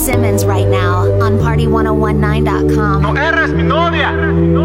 Simmons right now on party1019.com. No eres mi novia.